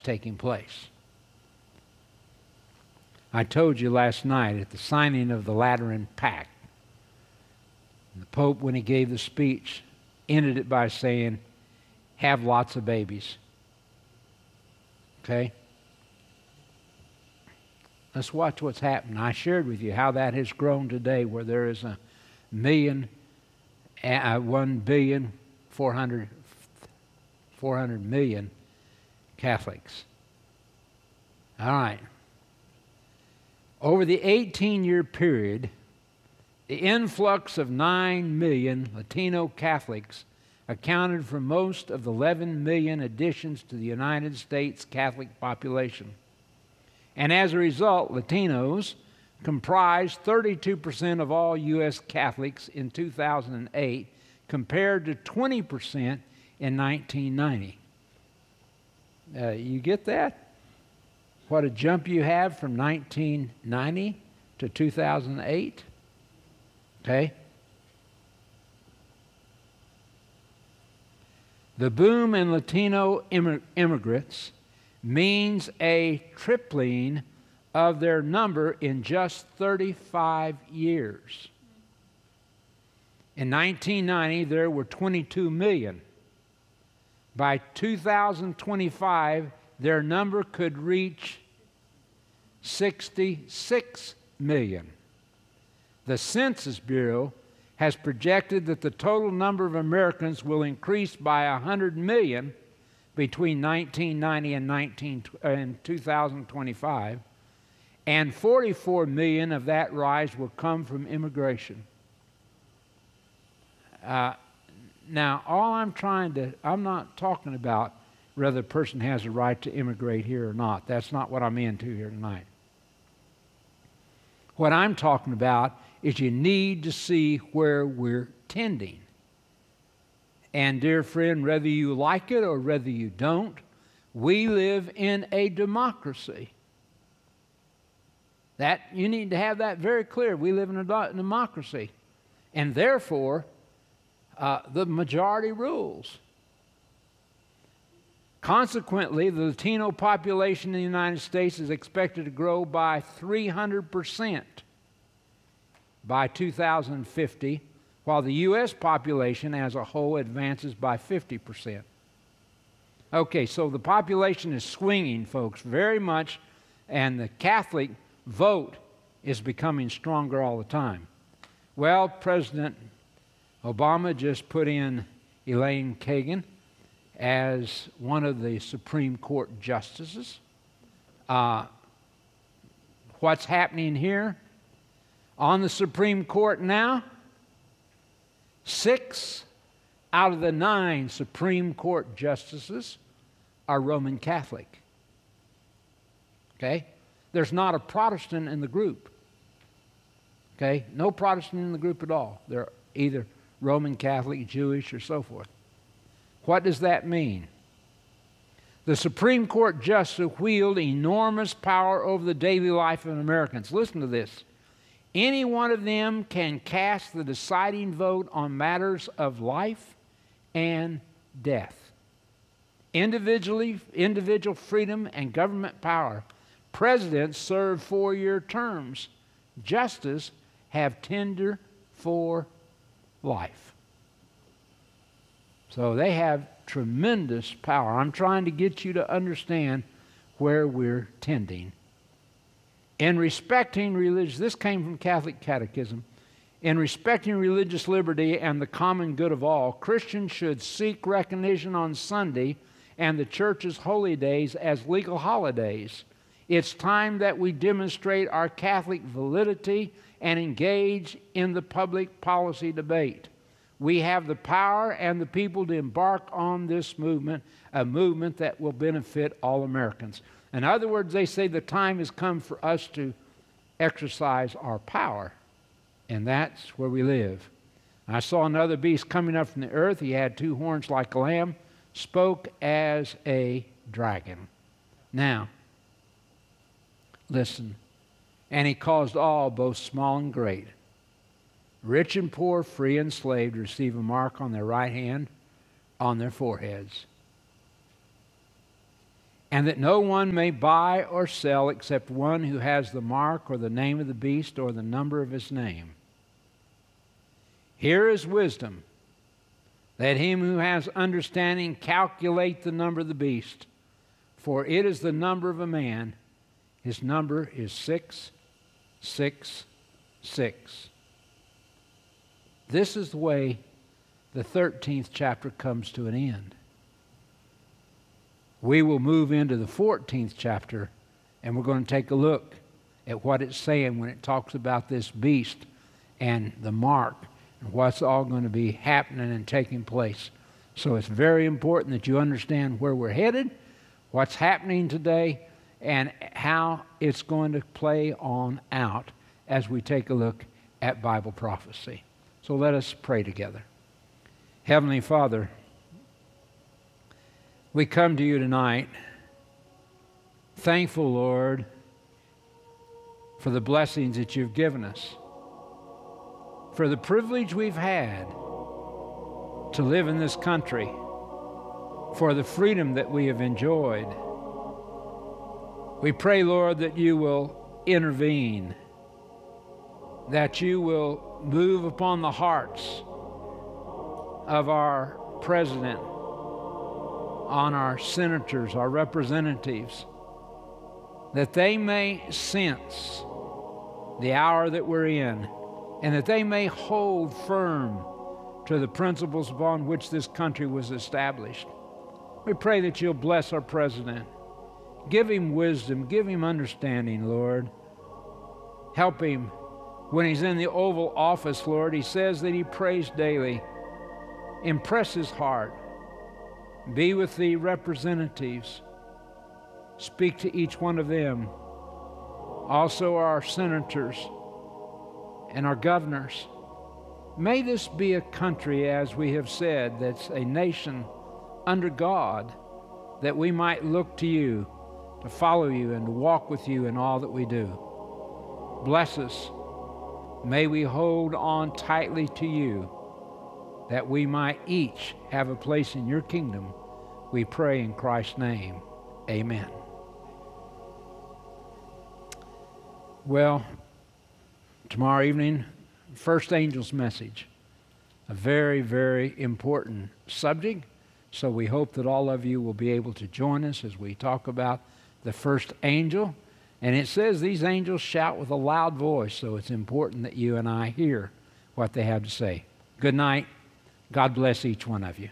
taking place. I told you last night at the signing of the Lateran Pact, the Pope, when he gave the speech, ended it by saying, have lots of babies. Okay? Let's watch what's happened. I shared with you how that has grown today, where there is 1,400,000,000 Catholics. All right. Over the 18-year period, the influx of 9 million Latino Catholics accounted for most of the 11 million additions to the United States Catholic population. And as a result, Latinos comprised 32% of all U.S. Catholics in 2008, compared to 20% in 1990. You get that? What a jump you have from 1990 to 2008. Okay? The boom in Latino immigrants means a tripling of their number in just 35 years. In 1990, there were 22 million. By 2025, their number could reach 66 million. The Census Bureau has projected that the total number of Americans will increase by 100 million between 1990 and 2025, and 44 million of that rise will come from immigration. Now, I'm not talking about whether a person has a right to immigrate here or not. That's not what I'm into here tonight. What I'm talking about is you need to see where we're tending. And dear friend, whether you like it or whether you don't, we live in a democracy. That you need to have that very clear. We live in a democracy. And therefore, the majority rules. Consequently, the Latino population in the United States is expected to grow by 300% by 2050, while the U.S. population as a whole advances by 50%. Okay, so the population is swinging, folks, very much, and the Catholic vote is becoming stronger all the time. Well, President Obama just put in Elaine Kagan as one of the Supreme Court justices. What's happening here? On the Supreme Court now, 6 out of the 9 Supreme Court justices are Roman Catholic. Okay? There's not a Protestant in the group. Okay? No Protestant in the group at all. They're either Roman Catholic, Jewish, or so forth. What does that mean? The Supreme Court justices wield enormous power over the daily life of Americans. Listen to this. Any one of them can cast the deciding vote on matters of life and death. Individual freedom and government power. Presidents serve 4-year terms. Justices have tenure for life. So they have tremendous power. I'm trying to get you to understand where we're tending. In respecting religious, this came from Catholic Catechism, in respecting religious liberty and the common good of all, Christians should seek recognition on Sunday and the church's holy days as legal holidays. It's time that we demonstrate our Catholic validity and engage in the public policy debate. We have the power and the people to embark on this movement, a movement that will benefit all Americans. In other words, they say the time has come for us to exercise our power, and that's where we live. I saw another beast coming up from the earth. He had 2 horns like a lamb, spoke as a dragon. Now, listen. And he caused all, both small and great, rich and poor, free and slave, to receive a mark on their right hand, on their foreheads. and that no one may buy or sell except one who has the mark or the name of the beast or the number of his name. Here is wisdom. Let him who has understanding calculate the number of the beast, for it is the number of a man. His number is 666. This is the way the 13th chapter comes to an end. We will move into the 14th chapter, and we're going to take a look at what it's saying when it talks about this beast and the mark and what's all going to be happening and taking place. So it's very important that you understand where we're headed, what's happening today, and how it's going to play on out as we take a look at Bible prophecy. So let us pray together. Heavenly Father, we come to you tonight, thankful, Lord, for the blessings that you've given us, for the privilege we've had to live in this country, for the freedom that we have enjoyed. We pray, Lord, that you will intervene, that you will move upon the hearts of our president, on our senators, our representatives, that they may sense the hour that we're in, and that they may hold firm to the principles upon which this country was established. We pray that you'll bless our president. Give him wisdom, give him understanding, Lord. Help him when he's in the Oval Office, Lord. He says that he prays daily. Impress his heart. Be with the representatives. Speak to each one of them. Also our senators and our governors. May this be a country, as we have said, that's a nation under God, that we might look to you, to follow you, and to walk with you in all that we do. Bless us. May we hold on tightly to you, that we might each have a place in your kingdom. We pray in Christ's name. Amen. Well, tomorrow evening, first angel's message. A very, very important subject. So we hope that all of you will be able to join us as we talk about the first angel. And it says these angels shout with a loud voice, so it's important that you and I hear what they have to say. Good night. God bless each one of you.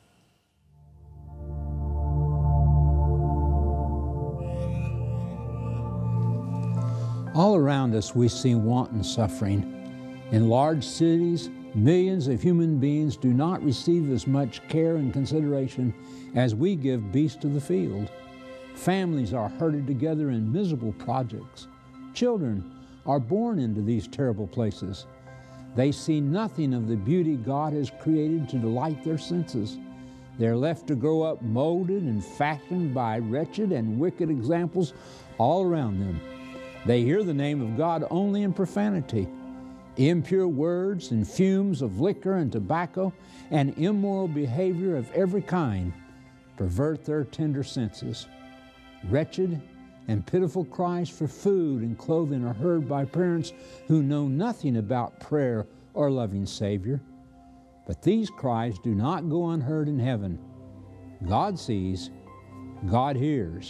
All around us we see want and suffering. In large cities, millions of human beings do not receive as much care and consideration as we give beasts of the field. Families are herded together in miserable projects. Children are born into these terrible places. They see nothing of the beauty God has created to delight their senses. They're left to grow up molded and fashioned by wretched and wicked examples all around them. They hear the name of God only in profanity. Impure words and fumes of liquor and tobacco and immoral behavior of every kind pervert their tender senses. Wretched and pitiful cries for food and clothing are heard by parents who know nothing about prayer or loving Savior. But these cries do not go unheard in heaven. God sees, God hears.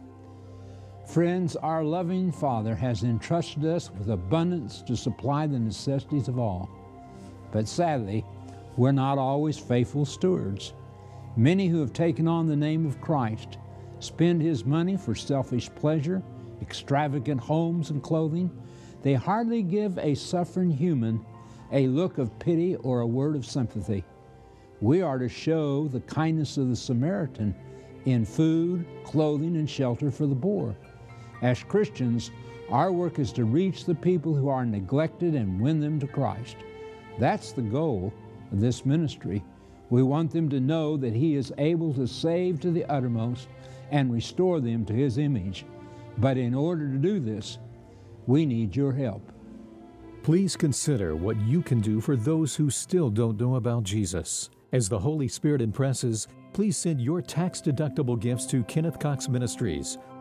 Friends, our loving Father has entrusted us with abundance to supply the necessities of all. But sadly, we're not always faithful stewards. Many who have taken on the name of Christ spend His money for selfish pleasure, extravagant homes and clothing. They hardly give a suffering human a look of pity or a word of sympathy. We are to show the kindness of the Samaritan in food, clothing, and shelter for the poor. As Christians, our work is to reach the people who are neglected and win them to Christ. That's the goal of this ministry. We want them to know that He is able to save to the uttermost and restore them to His image. But in order to do this, we need your help. Please consider what you can do for those who still don't know about Jesus. As the Holy Spirit impresses, please please send your tax-deductible gifts to Kenneth Cox Ministries,